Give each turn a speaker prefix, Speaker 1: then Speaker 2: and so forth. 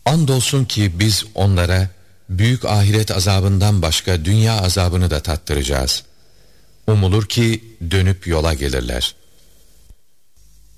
Speaker 1: Andolsun ki biz onlara büyük ahiret azabından başka dünya azabını da tattıracağız. Umulur ki dönüp yola gelirler.